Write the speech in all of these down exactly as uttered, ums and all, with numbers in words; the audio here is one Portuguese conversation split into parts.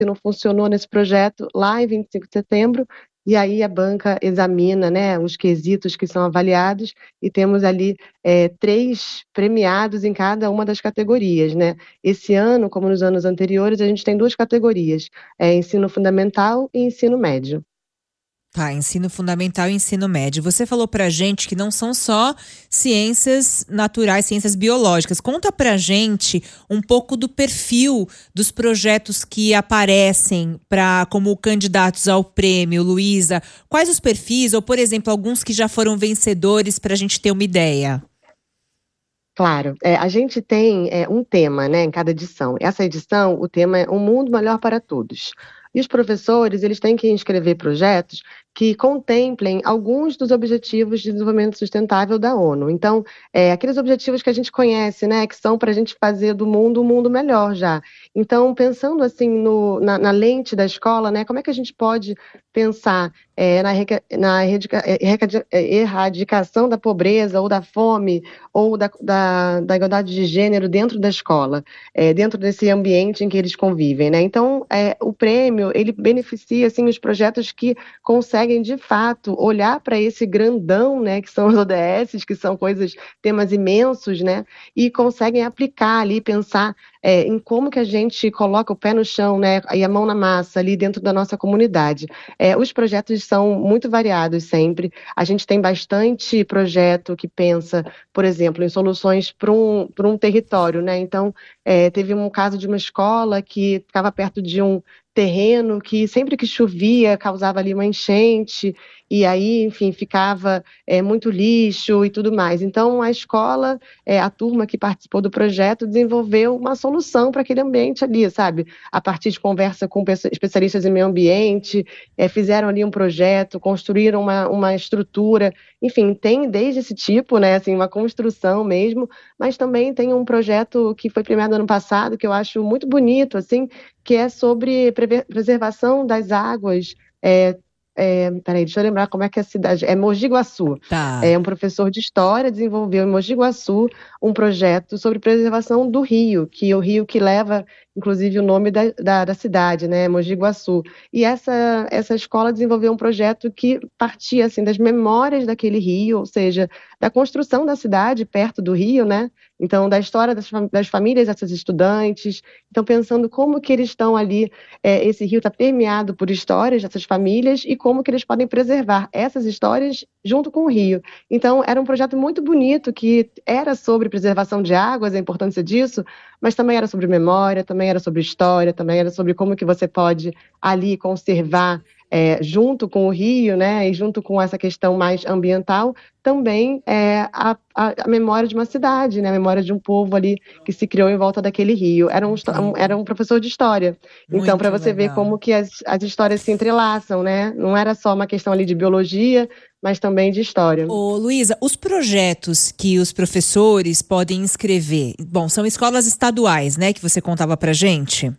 que não funcionou nesse projeto lá em vinte e cinco de setembro, e aí a banca examina, né, os quesitos que são avaliados, e temos ali é, três premiados em cada uma das categorias, né? Esse ano, como nos anos anteriores, a gente tem duas categorias, é, ensino fundamental e ensino médio. Tá, ensino fundamental e ensino médio. Você falou pra gente que não são só ciências naturais, ciências biológicas. Conta pra gente um pouco do perfil dos projetos que aparecem para como candidatos ao prêmio, Luísa. Quais os perfis, ou, por exemplo, alguns que já foram vencedores, pra gente ter uma ideia? Claro, é, a gente tem é, um tema, né, em cada edição. Essa edição, o tema é Um Mundo Melhor para Todos. E os professores, eles têm que inscrever projetos que contemplem alguns dos objetivos de desenvolvimento sustentável da ONU. Então, é, aqueles objetivos que a gente conhece, né, que são para a gente fazer do mundo um mundo melhor já. Então, pensando assim no, na, na lente da escola, né, como é que a gente pode pensar é, na, na erradica, erradicação da pobreza ou da fome ou da, da, da igualdade de gênero dentro da escola, é, dentro desse ambiente em que eles convivem, né? Então, é, o prêmio, ele beneficia, assim, os projetos que conseguem, de fato, olhar para esse grandão, né, que são os O D S, que são coisas, temas imensos, né, e conseguem aplicar ali, pensar é, em como que a gente coloca o pé no chão, né, e a mão na massa ali dentro da nossa comunidade. É, os projetos são muito variados sempre. A gente tem bastante projeto que pensa, por exemplo, em soluções para um, para um território, né? Então, é, teve um caso de uma escola que ficava perto de um terreno que sempre que chovia causava ali uma enchente e aí, enfim, ficava é, muito lixo e tudo mais. Então, a escola, é, a turma que participou do projeto desenvolveu uma solução para aquele ambiente ali, sabe? A partir de conversa com especialistas em meio ambiente, é, fizeram ali um projeto, construíram uma, uma estrutura, enfim, tem desde esse tipo, né, assim, uma construção mesmo, mas também tem um projeto que foi premiado ano passado, que eu acho muito bonito, assim, que é sobre preservação das águas. É, é, peraí, deixa eu lembrar como é que é a cidade. É Mogi Guaçu. Tá. É um professor de história desenvolveu em Mogi Guaçu um projeto sobre preservação do rio, que é o rio que leva, inclusive, o nome da, da, da cidade, né, Mogi Guaçu. E essa, essa escola desenvolveu um projeto que partia, assim, das memórias daquele rio, ou seja, da construção da cidade perto do rio, né? Então, da história das, das famílias dessas estudantes. Então, pensando como que eles estão ali, é, esse rio está permeado por histórias dessas famílias e como que eles podem preservar essas histórias junto com o rio. Então, era um projeto muito bonito que era sobre preservação de águas, a importância disso, mas também era sobre memória, também era sobre história, também era sobre como que você pode ali conservar é, junto com o rio, né, e junto com essa questão mais ambiental, também é, a, a, a memória de uma cidade, né, a memória de um povo ali que se criou em volta daquele rio. Era um, um, era um professor de história. Então, para Muito você ver legal. como que as, as histórias se entrelaçam, né? Não era só uma questão ali de biologia, mas também de história. Ô, Luísa, os projetos que os professores podem inscrever, bom, são escolas estaduais, né, que você contava pra gente?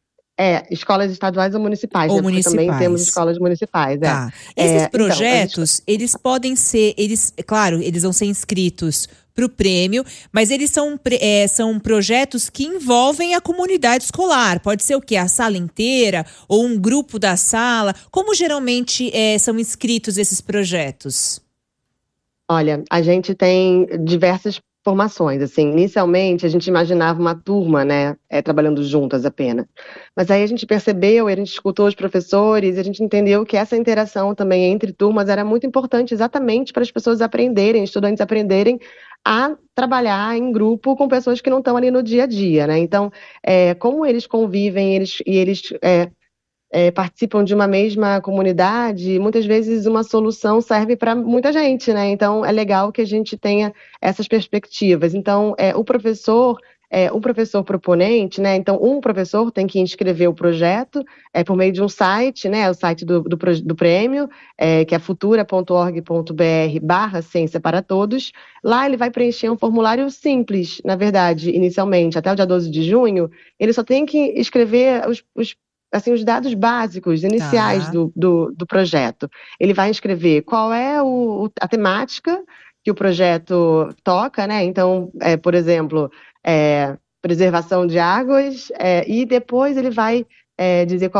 É, escolas estaduais ou municipais, Ou né? Porque também temos municipais? escolas municipais, é. Tá. Esses É, então, as esco- projetos, eles podem ser, eles, é claro, eles vão ser inscritos para o prêmio, mas eles são, pre- é, são projetos que envolvem a comunidade escolar. Pode ser o quê? A sala inteira ou um grupo da sala? Como geralmente é, são inscritos esses projetos? Olha, a gente tem diversas formações, assim, inicialmente a gente imaginava uma turma, né, é, trabalhando juntas apenas, mas aí a gente percebeu, e a gente escutou os professores, e a gente entendeu que essa interação também entre turmas era muito importante exatamente para as pessoas aprenderem, estudantes aprenderem a trabalhar em grupo com pessoas que não estão ali no dia a dia, né, então, é, como eles convivem, eles, e eles é, é, participam de uma mesma comunidade, muitas vezes uma solução serve para muita gente, né? Então é legal que a gente tenha essas perspectivas. Então, é, o professor, é, o professor proponente, né? Então, um professor tem que inscrever o projeto é, por meio de um site, né? O site do, do, do prêmio, é, que é futura ponto org ponto br barra ciência para todos. Lá ele vai preencher um formulário simples, na verdade, inicialmente, até o dia doze de junho, ele só tem que escrever os, os assim, os dados básicos, iniciais Tá. do, do, do projeto. Ele vai escrever qual é o, a temática que o projeto toca, né? Então, é, por exemplo, é, preservação de águas, é, e depois ele vai é, dizer qual